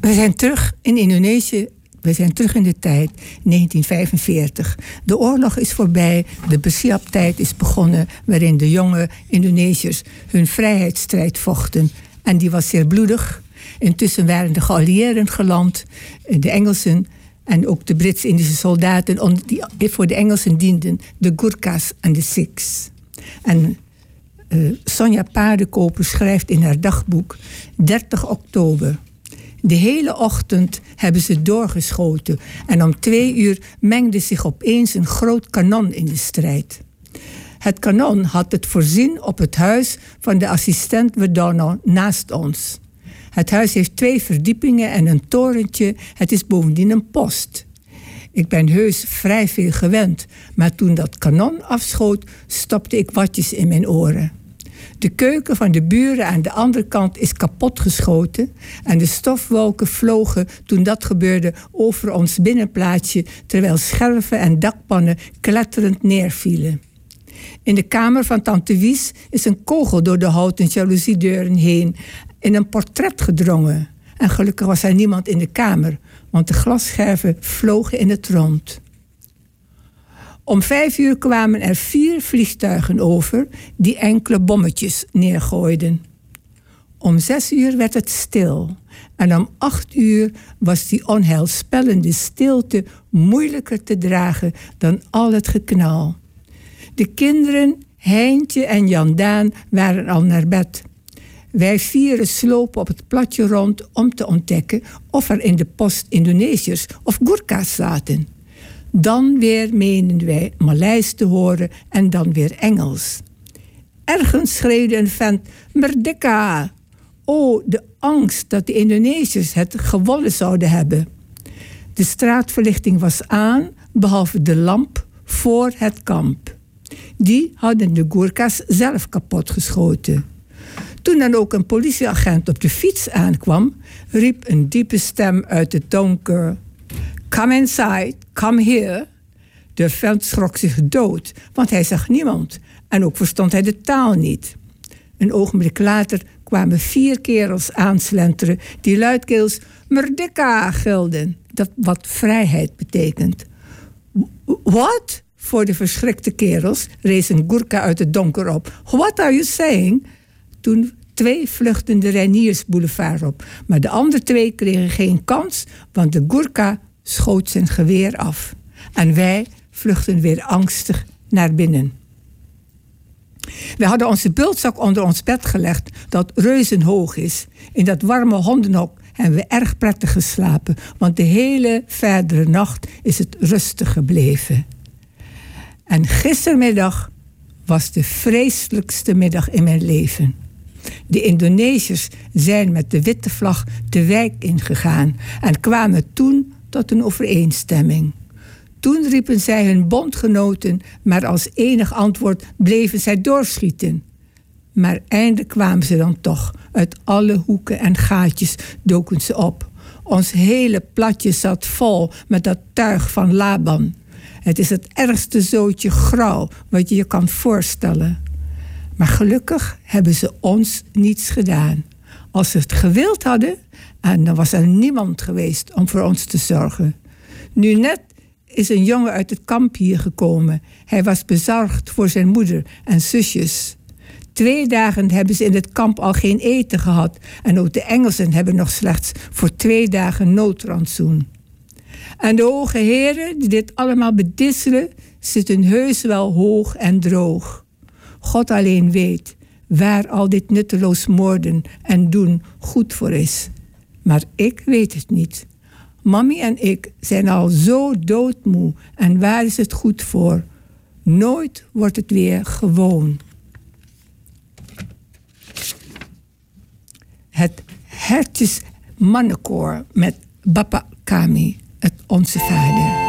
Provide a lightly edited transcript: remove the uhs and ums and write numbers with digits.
We zijn terug in Indonesië. We zijn terug in de tijd, 1945. De oorlog is voorbij, de Bersiap-tijd is begonnen, waarin de jonge Indonesiërs hun vrijheidsstrijd vochten. En die was zeer bloedig. Intussen waren de geallieerden geland, de Engelsen en ook de Brits-Indische soldaten die voor de Engelsen dienden, de Gurkhas en de Sikhs. En Sonja Paardenkoper schrijft in haar dagboek 30 oktober. De hele ochtend hebben ze doorgeschoten en om 2 uur mengde zich opeens een groot kanon in de strijd. Het kanon had het voorzien op het huis van de assistent Wedono naast ons. Het huis heeft 2 verdiepingen en een torentje. Het is bovendien een post. Ik ben heus vrij veel gewend, maar toen dat kanon afschoot, stopte ik watjes in mijn oren. De keuken van de buren aan de andere kant is kapotgeschoten en de stofwolken vlogen toen dat gebeurde over ons binnenplaatsje, terwijl scherven en dakpannen kletterend neervielen. In de kamer van tante Wies is een kogel door de houten jaloeziedeuren heen in een portret gedrongen. En gelukkig was er niemand in de kamer, want de glasscherven vlogen in het rond. Om 5 uur kwamen er 4 vliegtuigen over die enkele bommetjes neergooiden. Om 6 uur werd het stil. En om 8 uur was die onheilspellende stilte moeilijker te dragen dan al het geknal. De kinderen, Heintje en Jandaan, waren al naar bed. Wij 4 slopen op het platje rond om te ontdekken of er in de post Indonesiërs of Gurkha's zaten. Dan weer meenden wij Maleis te horen en dan weer Engels. Ergens schreeuwde een vent, Merdeka! Oh, de angst dat de Indonesiërs het gewonnen zouden hebben. De straatverlichting was aan, behalve de lamp voor het kamp. Die hadden de Gurkha's zelf kapotgeschoten. Toen dan ook een politieagent op de fiets aankwam, riep een diepe stem uit het donker: Come inside, come here. De vent schrok zich dood, want hij zag niemand en ook verstond hij de taal niet. Een ogenblik later kwamen 4 kerels aanslenteren die luidkeels Merdeka gilden, dat wat vrijheid betekent. Wat? Voor de verschrikte kerels rees een Gurkha uit het donker op. What are you saying? Toen 2 vluchtten de Reiniersboulevard op, maar de andere 2 kregen geen kans, want de Gurkha schoot zijn geweer af. En wij vluchtten weer angstig naar binnen. We hadden onze bultzak onder ons bed gelegd, dat reuzenhoog is. In dat warme hondenhok hebben we erg prettig geslapen, want de hele verdere nacht is het rustig gebleven. En gistermiddag was de vreselijkste middag in mijn leven. De Indonesiërs zijn met de witte vlag de wijk ingegaan en kwamen toen tot een overeenstemming. Toen riepen zij hun bondgenoten, maar als enig antwoord bleven zij doorschieten. Maar eindelijk kwamen ze dan toch. Uit alle hoeken en gaatjes doken ze op. Ons hele platje zat vol met dat tuig van Laban. Het is het ergste zootje grauw wat je je kan voorstellen. Maar gelukkig hebben ze ons niets gedaan. Als ze het gewild hadden, en dan was er niemand geweest om voor ons te zorgen. Nu net is een jongen uit het kamp hier gekomen. Hij was bezorgd voor zijn moeder en zusjes. 2 dagen hebben ze in het kamp al geen eten gehad. En ook de Engelsen hebben nog slechts voor 2 dagen noodrantsoen. En de hoge heren die dit allemaal bedisselen, zitten heus wel hoog en droog. God alleen weet waar al dit nutteloos moorden en doen goed voor is. Maar ik weet het niet. Mami en ik zijn al zo doodmoe en waar is het goed voor? Nooit wordt het weer gewoon. Het Hertjes Mannenkoor met Bapa Kami, het Onze Vader.